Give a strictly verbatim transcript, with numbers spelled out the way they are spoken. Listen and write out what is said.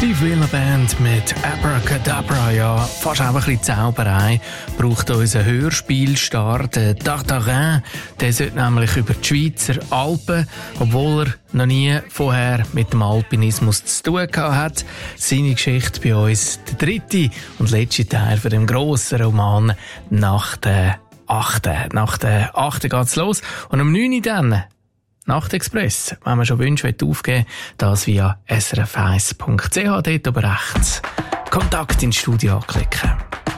Steve Wheeler Band mit Abracadabra, ja, fast auch ein bisschen Zauberei, braucht unser Hörspielstar, der Tartarin. Der sollte nämlich über die Schweizer Alpen, obwohl er noch nie vorher mit dem Alpinismus zu tun gehabt hat. Seine Geschichte bei uns, der dritte und letzte Teil von dem grossen Roman «Nach der Achten». Nach der Achten geht's los und um neun Uhr dann Nachtexpress, wenn man schon Wünsche aufgeben will, das via s r f eins punkt c h, dort oben rechts Kontakt ins Studio anklicken.